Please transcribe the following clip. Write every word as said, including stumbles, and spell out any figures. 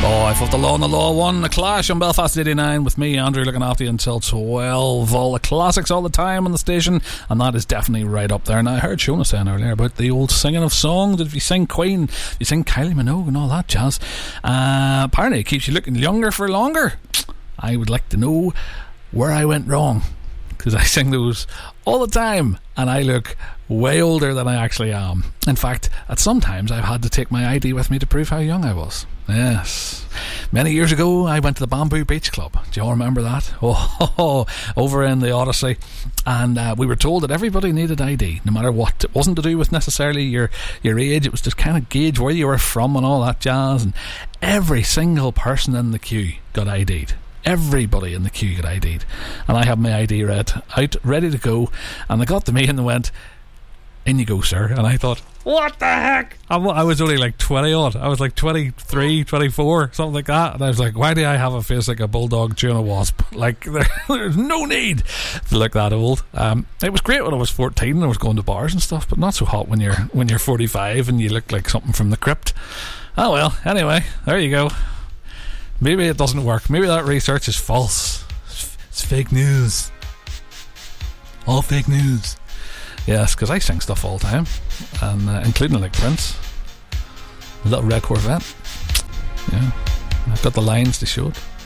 Life of the Law and the Law one, The Clash on Belfast eighty-nine with me, Andrew, looking after you until twelve. All the classics all the time on the station, and that is definitely right up there. And I heard Shona saying earlier about the old singing of songs. Did you sing Queen? Did you sing Kylie Minogue and all that jazz? Uh, apparently it keeps you looking younger for longer. I would like to know where I went wrong, because I sing those all the time and I look way older than I actually am. In fact, at some times I've had to take my I D with me to prove how young I was. Yes. Many years ago I went to the Bamboo Beach Club. Do you all remember that? Oh, over in the Odyssey. And uh, we were told that everybody needed I D, no matter what. It wasn't to do with necessarily your, your age. It was to kind of gauge where you were from and all that jazz. And every single person in the queue got I D'd. Everybody in the queue got I D'd. And I had my I D read out, ready to go. And they got to me and they went, "In you go, sir." And I thought, what the heck? I, I was only like twenty odd. I was like twenty-three, twenty-four, something like that. And I was like, why do I have a face like a bulldog chewing a wasp? Like, there, there's no need to look that old. Um, it was great when I was fourteen and I was going to bars and stuff, but not so hot when you're when you're forty-five and you look like something from the crypt. Oh well, anyway, there you go. Maybe it doesn't work. Maybe that research is false. It's fake news. All fake news. Yes, because I sing stuff all the time, and uh, including like Prince, the Little Red Corvette. Yeah, I've got the lines to show it.